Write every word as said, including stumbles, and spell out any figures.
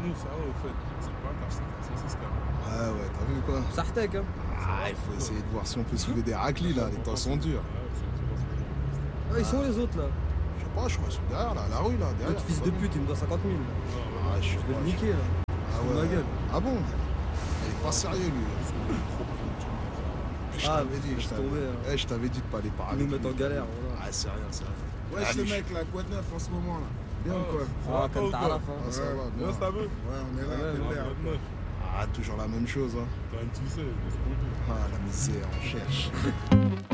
nous, ça va, au fait. C'est pas un tâche, c'est ce cas. Ouais, ouais, t'as vu quoi? Sartek, hein. Ah, il faut essayer de voir si on peut soulever des raclis là, les temps sont durs. Ah, ils sont où les autres là? Je sais pas, je crois qu'ils sont derrière là, à la rue là, derrière. L'autre fils de pute, il me doit cinquante mille. Ah, je Je vais le niquer là. Ah Fous de ouais. ma gueule. Ah bon? Il est pas sérieux lui. Je Ah, t'avais dit, laisse je t'avais tomber, hein. eh, je t'avais dit de pas les parler. Ils nous mettent en galère, voilà. Ah, c'est rien, c'est rien. Ouais, Allez, le mec là, quoi de neuf en ce moment là? Bien ou quoi? Ah, comme t'as à la fin. Ah, ça va, bien. Là, ça veut. Ouais, on est là, Ouais, on est là. Ah, toujours la même chose, hein. T'as un tissé, laisse tomber. Ah, la misère, on cherche.